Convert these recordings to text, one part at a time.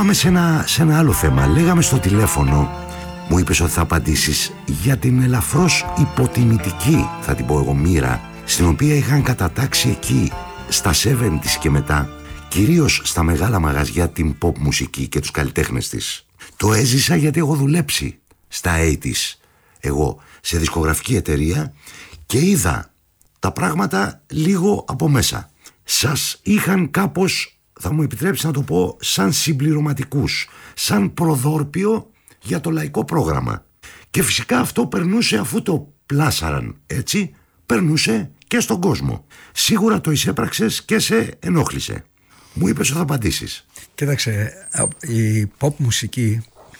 πάμε σε ένα άλλο θέμα. Λέγαμε στο τηλέφωνο, μου είπες ότι θα απαντήσεις για την ελαφρώς υποτιμητική, θα την πω εγώ, μοίρα στην οποία είχαν κατατάξει εκεί στα 70's και μετά, κυρίως στα μεγάλα μαγαζιά, την pop μουσική και τους καλλιτέχνες της. Το έζησα γιατί έχω δουλέψει στα 80's εγώ σε δισκογραφική εταιρεία και είδα τα πράγματα λίγο από μέσα. Σας είχαν κάπως, θα μου επιτρέψει να το πω, σαν συμπληρωματικούς, σαν προδόρπιο για το λαϊκό πρόγραμμα. Και φυσικά αυτό περνούσε, αφού το πλάσαραν έτσι, περνούσε και στον κόσμο. Σίγουρα το εισέπραξες και σε ενόχλησε. Μου είπες ότι θα απαντήσεις. Κοίταξε, η pop μουσική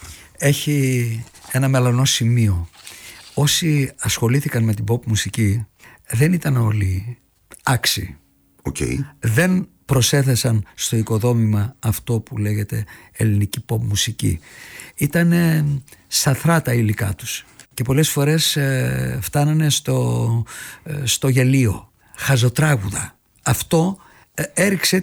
έχει ένα μελανό σημείο. Όσοι ασχολήθηκαν με την pop μουσική δεν ήταν όλοι άξιοι. Okay. Δεν προσέθεσαν στο οικοδόμημα αυτό που λέγεται ελληνική pop μουσική. Ήταν σαθρά τα υλικά τους και πολλές φορές φτάνανε στο γελίο, χαζοτράγουδα. Αυτό έριξε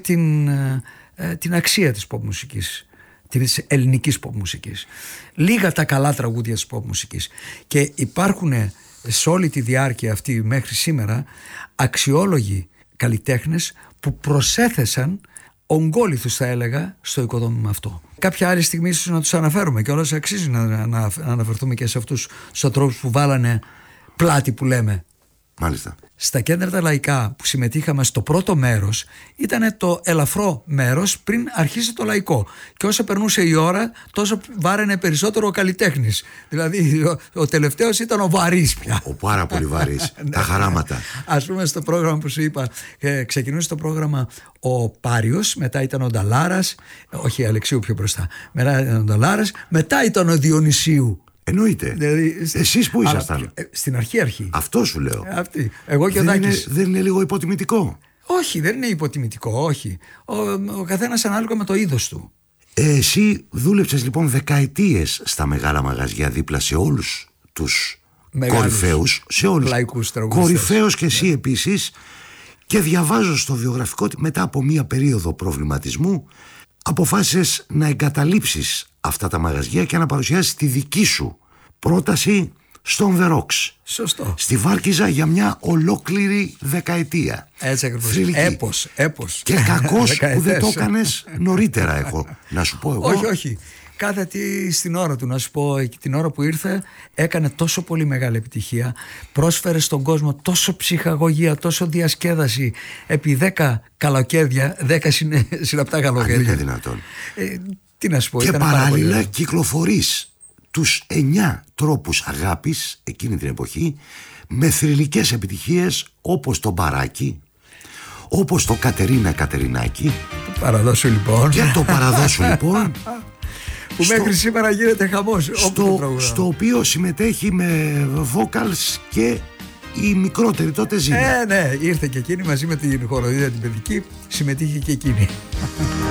την αξία της pop μουσικής, της ελληνικής pop μουσικής. Λίγα τα καλά τραγούδια της pop μουσικής, και υπάρχουν σε όλη τη διάρκεια αυτή μέχρι σήμερα αξιόλογοι καλλιτέχνες που προσέθεσαν ογκόληθους, θα έλεγα, στο οικοδόμημα αυτό. Κάποια άλλη στιγμή ίσως να τους αναφέρουμε και όλες αξίζει να αναφερθούμε και σε αυτούς τους ανθρώπους που βάλανε πλάτη, που λέμε. Μάλιστα. Στα κέντρα τα λαϊκά που συμμετείχαμε στο πρώτο μέρος ήταν το ελαφρό μέρος πριν αρχίσει το λαϊκό, και όσο περνούσε η ώρα τόσο βάραινε περισσότερο ο καλλιτέχνης. Δηλαδή ο τελευταίος ήταν ο βαρύς πια. Ο πάρα πολύ βαρύς. Τα χαράματα. Ας πούμε στο πρόγραμμα που σου είπα, ξεκινούσε το πρόγραμμα ο Πάριος, μετά ήταν ο Νταλάρας, όχι Αλεξίου πιο μπροστά, μετά ήταν ο Νταλάρας, μετά ήταν ο Διονυσίου. Εννοείται. Δηλαδή, εσείς που ήσασταν? Στην αρχή. Αυτό σου λέω. Αυτή. Εγώ και ο Δάκης. Δεν είναι λίγο υποτιμητικό? Όχι, δεν είναι υποτιμητικό, όχι. Ο καθένας ανάλογα με το είδος του. Εσύ δούλεψες λοιπόν δεκαετίες στα μεγάλα μαγαζιά δίπλα σε όλους τους κορυφαίους, σε όλους λαϊκούς τραγουδιστές. Κορυφαίος και εσύ επίσης. Και διαβάζω στο βιογραφικό ότι μετά από μία περίοδο προβληματισμού αποφάσισες να εγκαταλείψεις αυτά τα μαγαζιά και να παρουσιάσεις τη δική σου πρόταση στον The Rocks. Σωστό. Στη Βάρκιζα για μια ολόκληρη δεκαετία. Έτσι ακριβώς. Έπος. Και κακός που δεν το έκανες νωρίτερα, έχω να σου πω εγώ. Όχι. Κάθε τι στην ώρα του, να σου πω, την ώρα που ήρθε έκανε τόσο πολύ μεγάλη επιτυχία, πρόσφερε στον κόσμο τόσο ψυχαγωγία, τόσο διασκέδαση επί 10 καλοκαίρια, 10 συναπτά καλοκαίρια. Αν είναι δυνατόν. Τι να σου πω. Και παράλληλα κυκλοφορείς τους 9 τρόπους αγάπης εκείνη την εποχή, με θρυλικές επιτυχίες όπως το Μπαράκι, όπως το Κατερίνα Κατερινάκη. Το παραδώσου λοιπόν. Και το παραδώσου λοιπόν. Που μέχρι σήμερα γίνεται χαμός. Στο οποίο συμμετέχει με vocals και η μικρότερη τότε Ζήνα. Ναι, ήρθε και εκείνη μαζί με την χοροδία την παιδική, συμμετείχε και εκείνη.